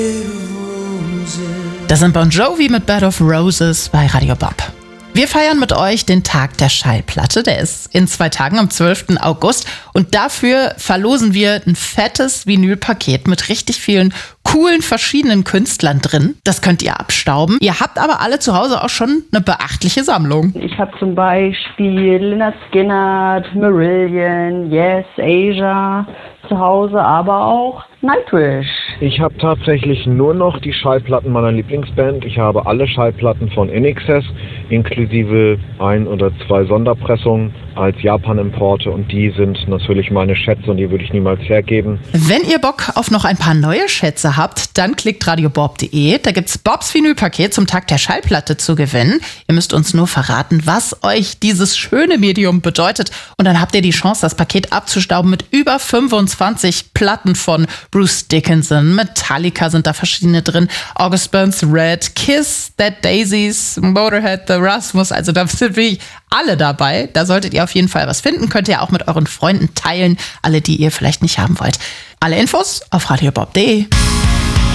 Das sind Bon Jovi mit Bed of Roses bei Radio Bob. Wir feiern mit euch den Tag der Schallplatte. Der ist in 2 Tagen am 12. August. Und dafür verlosen wir ein fettes Vinylpaket mit richtig vielen coolen verschiedenen Künstlern drin. Das könnt ihr abstauben. Ihr habt aber alle zu Hause auch schon eine beachtliche Sammlung. Ich habe zum Beispiel Lynyrd Skynyrd, Marillion, Yes, Asia zu Hause, aber auch Nightwish. Ich habe tatsächlich nur noch die Schallplatten meiner Lieblingsband. Ich habe alle Schallplatten von INXS, inklusive 1 oder 2 Sonderpressungen als Japan-Importe, und die sind natürlich meine Schätze und die würde ich niemals hergeben. Wenn ihr Bock auf noch ein paar neue Schätze habt, dann klickt radiobob.de. Da gibt's Bobs Vinylpaket zum Tag der Schallplatte zu gewinnen. Ihr müsst uns nur verraten, was euch dieses schöne Medium bedeutet, und dann habt ihr die Chance, das Paket abzustauben mit über 25 Platten von Bruce Dickinson, Metallica sind da verschiedene drin, August Burns Red, Kiss, Dead Daisies, Motorhead, The Rasmus, also da sind wirklich alle dabei. Da solltet ihr auf jeden Fall was finden, könnt ihr auch mit euren Freunden teilen, alle, die ihr vielleicht nicht haben wollt. Alle Infos auf radiobob.de.